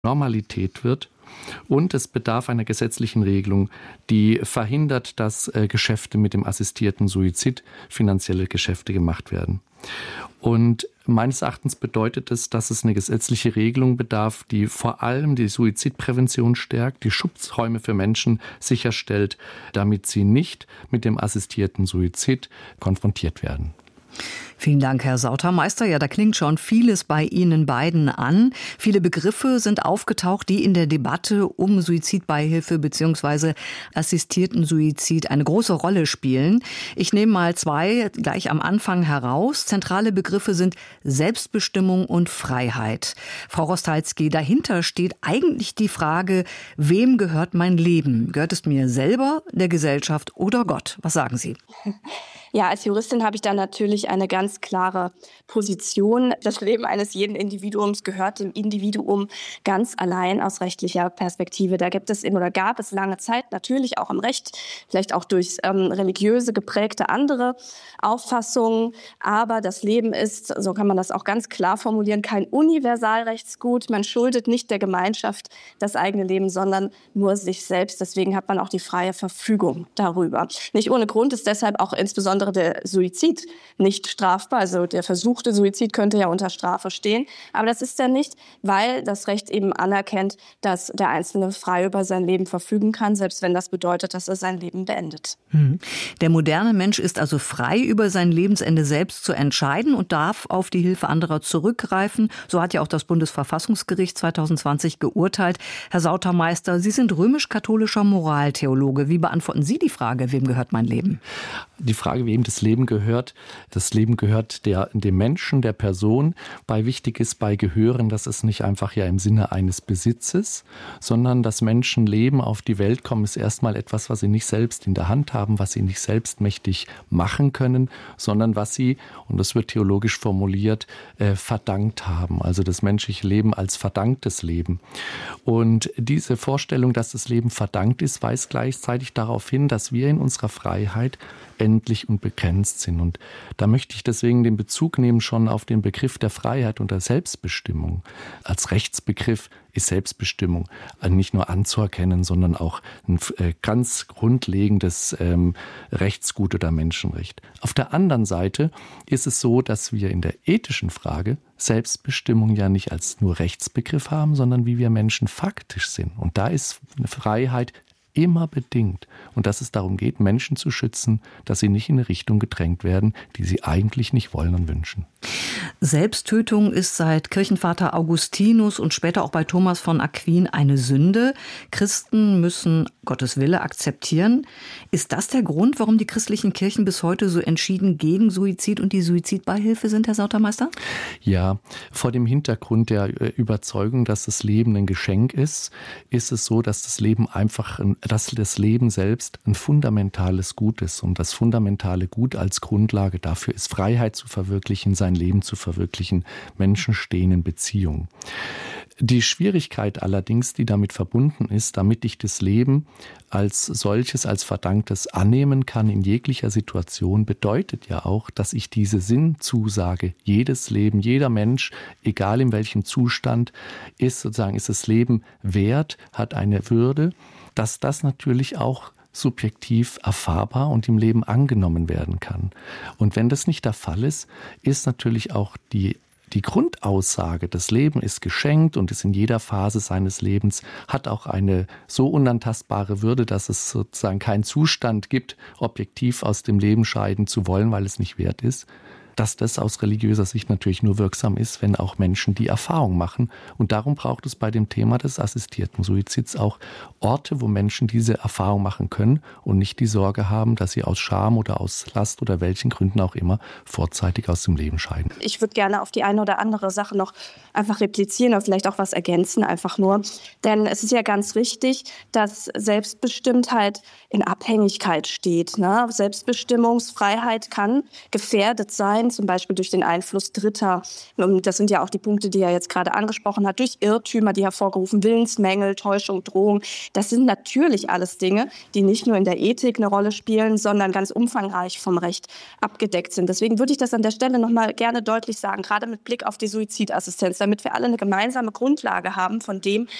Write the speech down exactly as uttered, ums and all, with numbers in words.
Normalität wird. Und es bedarf einer gesetzlichen Regelung, die verhindert, dass äh, Geschäfte mit dem assistierten Suizid, finanzielle Geschäfte gemacht werden. Und meines Erachtens bedeutet es, dass es eine gesetzliche Regelung bedarf, die vor allem die Suizidprävention stärkt, die Schutzräume für Menschen sicherstellt, damit sie nicht mit dem assistierten Suizid konfrontiert werden. Vielen Dank, Herr Sautermeister. Ja, da klingt schon vieles bei Ihnen beiden an. Viele Begriffe sind aufgetaucht, die in der Debatte um Suizidbeihilfe bzw. assistierten Suizid eine große Rolle spielen. Ich nehme mal zwei gleich am Anfang heraus. Zentrale Begriffe sind Selbstbestimmung und Freiheit. Frau Rostalski, dahinter steht eigentlich die Frage, wem gehört mein Leben? Gehört es mir selber, der Gesellschaft oder Gott? Was sagen Sie? Ja, als Juristin habe ich da natürlich eine ganz klare Position. Das Leben eines jeden Individuums gehört dem Individuum ganz allein aus rechtlicher Perspektive. Da gibt es in oder gab es lange Zeit natürlich auch im Recht, vielleicht auch durch ähm, religiöse geprägte andere Auffassungen. Aber das Leben ist, so kann man das auch ganz klar formulieren, kein Universalrechtsgut. Man schuldet nicht der Gemeinschaft das eigene Leben, sondern nur sich selbst. Deswegen hat man auch die freie Verfügung darüber. Nicht ohne Grund ist deshalb auch insbesondere der Suizid nicht strafbar. Also der versuchte Suizid könnte ja unter Strafe stehen. Aber das ist er nicht, weil das Recht eben anerkennt, dass der Einzelne frei über sein Leben verfügen kann, selbst wenn das bedeutet, dass er sein Leben beendet. Der moderne Mensch ist also frei, über sein Lebensende selbst zu entscheiden und darf auf die Hilfe anderer zurückgreifen. So hat ja auch das Bundesverfassungsgericht zwanzig zwanzig geurteilt. Herr Sautermeister, Sie sind römisch-katholischer Moraltheologe. Wie beantworten Sie die Frage, wem gehört mein Leben? Die Frage, wem das Leben gehört, das Leben gehört der, dem Menschen, der Person. Bei wichtig ist bei Gehören, dass es nicht einfach ja im Sinne eines Besitzes, sondern dass Menschen leben, auf die Welt kommen, ist erstmal etwas, was sie nicht selbst in der Hand haben, was sie nicht selbstmächtig machen können, sondern was sie, und das wird theologisch formuliert, äh, verdankt haben. Also das menschliche Leben als verdanktes Leben. Und diese Vorstellung, dass das Leben verdankt ist, weist gleichzeitig darauf hin, dass wir in unserer Freiheit endlich und begrenzt sind. Und da möchte ich deswegen den Bezug nehmen schon auf den Begriff der Freiheit und der Selbstbestimmung. Als Rechtsbegriff ist Selbstbestimmung nicht nur anzuerkennen, sondern auch ein ganz grundlegendes ähm, Rechtsgut oder Menschenrecht. Auf der anderen Seite ist es so, dass wir in der ethischen Frage Selbstbestimmung ja nicht als nur Rechtsbegriff haben, sondern wie wir Menschen faktisch sind. Und da ist eine Freiheit immer bedingt. Und dass es darum geht, Menschen zu schützen, dass sie nicht in eine Richtung gedrängt werden, die sie eigentlich nicht wollen und wünschen. Selbsttötung ist seit Kirchenvater Augustinus und später auch bei Thomas von Aquin eine Sünde. Christen müssen Gottes Wille akzeptieren. Ist das der Grund, warum die christlichen Kirchen bis heute so entschieden gegen Suizid und die Suizidbeihilfe sind, Herr Sautermeister? Ja, vor dem Hintergrund der Überzeugung, dass das Leben ein Geschenk ist, ist es so, dass das Leben einfach, dass das Leben selbst ein fundamentales Gut ist. Und das fundamentale Gut als Grundlage dafür ist, Freiheit zu verwirklichen, sein Leben zu verwirklichen. Menschen stehen in Beziehung. Die Schwierigkeit allerdings, die damit verbunden ist, damit ich das Leben als solches, als Verdanktes annehmen kann in jeglicher Situation, bedeutet ja auch, dass ich diese Sinnzusage, jedes Leben, jeder Mensch, egal in welchem Zustand, ist sozusagen, ist das Leben wert, hat eine Würde, dass das natürlich auch subjektiv erfahrbar und im Leben angenommen werden kann. Und wenn das nicht der Fall ist, ist natürlich auch die Die Grundaussage, das Leben ist geschenkt und ist in jeder Phase seines Lebens, hat auch eine so unantastbare Würde, dass es sozusagen keinen Zustand gibt, objektiv aus dem Leben scheiden zu wollen, weil es nicht wert ist. Dass das aus religiöser Sicht natürlich nur wirksam ist, wenn auch Menschen die Erfahrung machen. Und darum braucht es bei dem Thema des assistierten Suizids auch Orte, wo Menschen diese Erfahrung machen können und nicht die Sorge haben, dass sie aus Scham oder aus Last oder welchen Gründen auch immer vorzeitig aus dem Leben scheiden. Ich würde gerne auf die eine oder andere Sache noch einfach replizieren oder vielleicht auch was ergänzen, einfach nur. Denn es ist ja ganz richtig, dass Selbstbestimmtheit in Abhängigkeit steht. Ne? Selbstbestimmungsfreiheit kann gefährdet sein zum Beispiel durch den Einfluss Dritter. Das sind ja auch die Punkte, die er jetzt gerade angesprochen hat, durch Irrtümer, die hervorgerufen, Willensmängel, Täuschung, Drohung. Das sind natürlich alles Dinge, die nicht nur in der Ethik eine Rolle spielen, sondern ganz umfangreich vom Recht abgedeckt sind. Deswegen würde ich das an der Stelle noch mal gerne deutlich sagen, gerade mit Blick auf die Suizidassistenz, damit wir alle eine gemeinsame Grundlage haben von dem,